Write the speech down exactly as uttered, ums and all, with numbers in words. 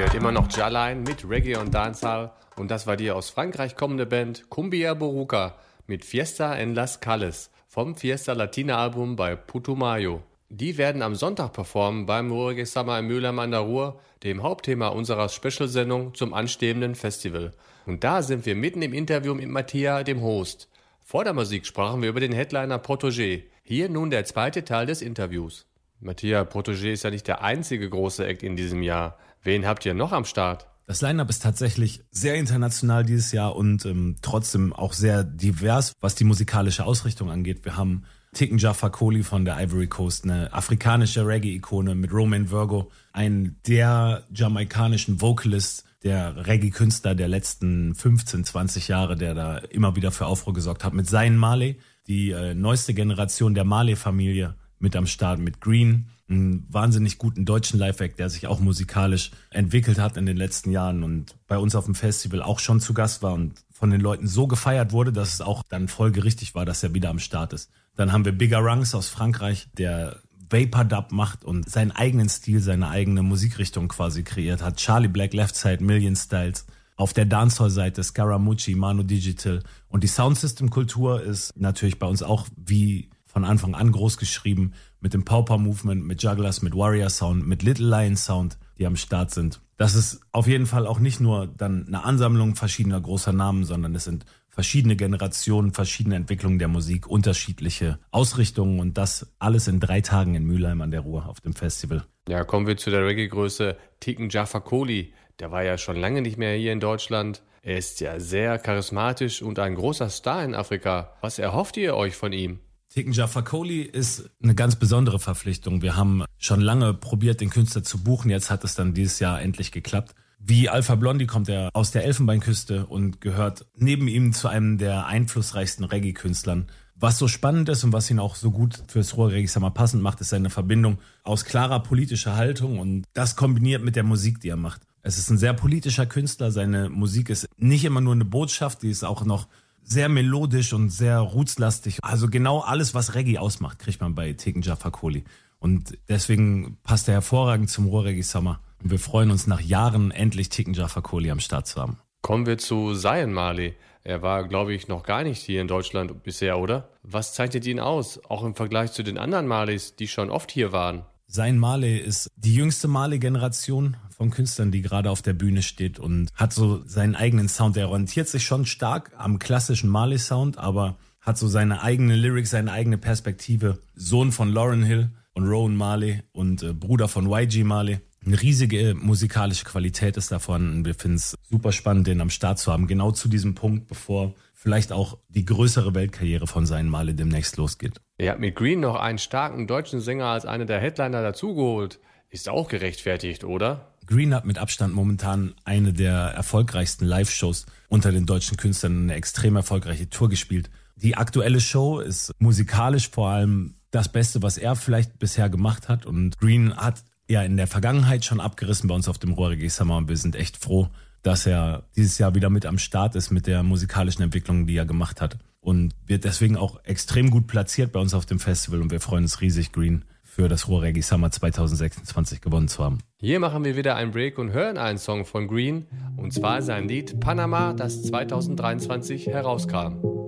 Ihr hört immer noch Jahline mit Reggae und Dancehall und das war die aus Frankreich kommende Band Cumbia Boruca mit Fiesta en Las Calles vom Fiesta Latina Album bei Putumayo. Die werden am Sonntag performen beim Ruhrreggae Summer in Mülheim an der Ruhr, dem Hauptthema unserer Special-Sendung zum anstehenden Festival. Und da sind wir mitten im Interview mit Mattia, dem Host. Vor der Musik sprachen wir über den Headliner Protoje. Hier nun der zweite Teil des Interviews. Mattia, Protoje ist ja nicht der einzige große Act in diesem Jahr. Wen habt ihr noch am Start? Das Line-Up ist tatsächlich sehr international dieses Jahr und ähm, trotzdem auch sehr divers, was die musikalische Ausrichtung angeht. Wir haben Tiken Jah Fakoly von der Ivory Coast, eine afrikanische Reggae-Ikone mit Romain Virgo, einen der jamaikanischen Vocalists, der Reggae-Künstler der letzten fünfzehn, zwanzig Jahre, der da immer wieder für Aufruhr gesorgt hat, mit Zayn Male, die äh, neueste Generation der Male-Familie mit am Start, mit Green, einen wahnsinnig guten deutschen Live-Act, der sich auch musikalisch entwickelt hat in den letzten Jahren und bei uns auf dem Festival auch schon zu Gast war und von den Leuten so gefeiert wurde, dass es auch dann folgerichtig war, dass er wieder am Start ist. Dann haben wir Bigger Ranks aus Frankreich, der Vapor-Dub macht und seinen eigenen Stil, seine eigene Musikrichtung quasi kreiert hat. Charlie Black, Left Side, Million Styles. Auf der Dancehall-Seite Scaramucci, Manu Digital. Und die Soundsystem-Kultur ist natürlich bei uns auch wie von Anfang an groß geschrieben, mit dem Pauper Movement, mit Jugglers, mit Warrior Sound, mit Little Lion Sound, die am Start sind. Das ist auf jeden Fall auch nicht nur dann eine Ansammlung verschiedener großer Namen, sondern es sind verschiedene Generationen, verschiedene Entwicklungen der Musik, unterschiedliche Ausrichtungen und das alles in drei Tagen in Mülheim an der Ruhr auf dem Festival. Ja, kommen wir zu der Reggae-Größe Tiken Jah Fakoly. Der war ja schon lange nicht mehr hier in Deutschland. Er ist ja sehr charismatisch und ein großer Star in Afrika. Was erhofft ihr euch von ihm? Tiken Jah Fakoly ist eine ganz besondere Verpflichtung. Wir haben schon lange probiert, den Künstler zu buchen. Jetzt hat es dann dieses Jahr endlich geklappt. Wie Alpha Blondy kommt er aus der Elfenbeinküste und gehört neben ihm zu einem der einflussreichsten Reggae-Künstlern. Was so spannend ist und was ihn auch so gut fürs Ruhrreggae Summer passend macht, ist seine Verbindung aus klarer politischer Haltung und das kombiniert mit der Musik, die er macht. Es ist ein sehr politischer Künstler. Seine Musik ist nicht immer nur eine Botschaft, die ist auch noch sehr melodisch und sehr rootslastig. Also genau alles, was Reggae ausmacht, kriegt man bei Tiken Jah Fakoly. Und deswegen passt er hervorragend zum Ruhrreggae Summer. Und wir freuen uns nach Jahren endlich Tiken Jah Fakoly am Start zu haben. Kommen wir zu Zayn Male. Er war, glaube ich, noch gar nicht hier in Deutschland bisher, oder? Was zeichnet ihn aus, auch im Vergleich zu den anderen Males, die schon oft hier waren? Zayn Male ist die jüngste Male-Generation von Künstlern, die gerade auf der Bühne steht und hat so seinen eigenen Sound. Er orientiert sich schon stark am klassischen Male-Sound, aber hat so seine eigene Lyrics, seine eigene Perspektive. Sohn von Lauryn Hill und Rowan Male und äh, Bruder von Y G Male. Eine riesige musikalische Qualität ist davon. Wir finden es super spannend, den am Start zu haben. Genau zu diesem Punkt, bevor vielleicht auch die größere Weltkarriere von Zayn Male demnächst losgeht. Ihr habt mit Green noch einen starken deutschen Sänger als einer der Headliner dazugeholt. Ist auch gerechtfertigt, oder? Green hat mit Abstand momentan eine der erfolgreichsten Live-Shows unter den deutschen Künstlern, eine extrem erfolgreiche Tour gespielt. Die aktuelle Show ist musikalisch vor allem das Beste, was er vielleicht bisher gemacht hat. Und Green hat ja in der Vergangenheit schon abgerissen bei uns auf dem Ruhrreggae Summer und wir sind echt froh, dass er dieses Jahr wieder mit am Start ist mit der musikalischen Entwicklung, die er gemacht hat. Und wird deswegen auch extrem gut platziert bei uns auf dem Festival und wir freuen uns riesig, Green für das Ruhrreggae Summer zwanzig sechsundzwanzig gewonnen zu haben. Hier machen wir wieder einen Break und hören einen Song von Green, und zwar sein Lied Panama, das zwanzig dreiundzwanzig herauskam.